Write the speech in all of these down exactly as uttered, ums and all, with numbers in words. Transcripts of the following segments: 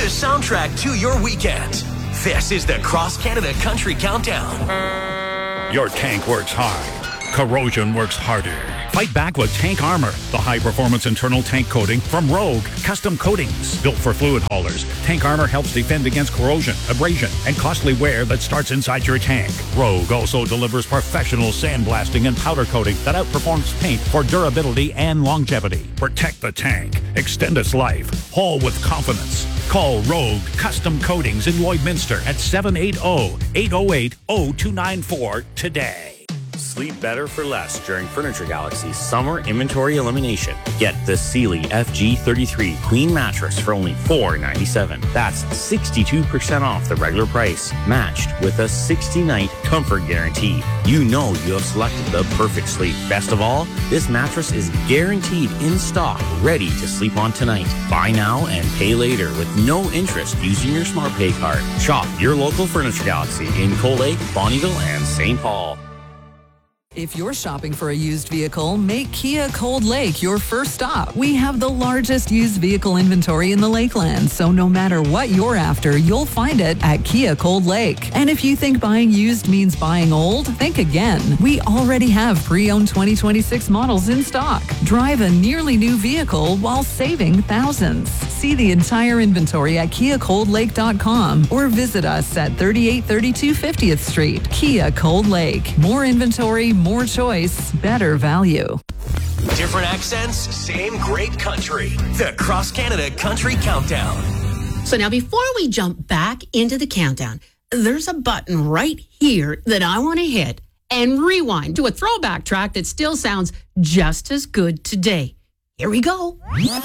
the soundtrack to your weekend. This is the Cross Canada Country Countdown. Your tank works hard. Corrosion works harder. Fight back with Tank Armor, the high-performance internal tank coating from Rogue Custom Coatings. Built for fluid haulers, Tank Armor helps defend against corrosion, abrasion, and costly wear that starts inside your tank. Rogue also delivers professional sandblasting and powder coating that outperforms paint for durability and longevity. Protect the tank. Extend its life. Haul with confidence. Call Rogue Custom Coatings in Lloydminster at seven eight zero, eight zero eight, zero two nine four today. Sleep better for less during Furniture Galaxy's summer inventory elimination. Get the Sealy F G thirty-three Queen Mattress for only four dollars and ninety-seven cents. That's sixty-two percent off the regular price, matched with a sixty-night comfort guarantee. You know you have selected the perfect sleep. Best of all, this mattress is guaranteed in stock, ready to sleep on tonight. Buy now and pay later with no interest using your Smart Pay card. Shop your local Furniture Galaxy in Cold Lake, Bonnyville, and Saint Paul. If you're shopping for a used vehicle, make Kia Cold Lake your first stop. We have the largest used vehicle inventory in the Lakeland, so no matter what you're after, you'll find it at Kia Cold Lake. And if you think buying used means buying old, think again. We already have pre-owned twenty twenty-six models in stock. Drive a nearly new vehicle while saving thousands. See the entire inventory at kia cold lake dot com or visit us at thirty-eight thirty-two fiftieth Street. Kia Cold Lake. More inventory, more choice, better value. Different accents, same great country. The Cross Canada Country Countdown. So now before we jump back into the countdown, there's a button right here that I want to hit and rewind to a throwback track that still sounds just as good today. Here we go.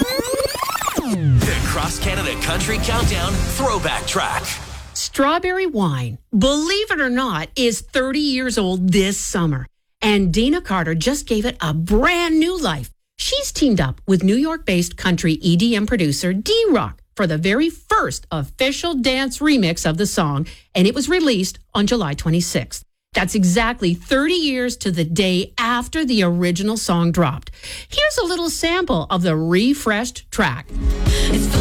The Cross Canada Country Countdown throwback track. Strawberry Wine, believe it or not, is thirty years old this summer. And Dana Carter just gave it a brand new life. She's teamed up with New York-based country E D M producer D-Rock for the very first official dance remix of the song, and it was released on July twenty-sixth. That's exactly thirty years to the day after the original song dropped. Here's a little sample of the refreshed track. It's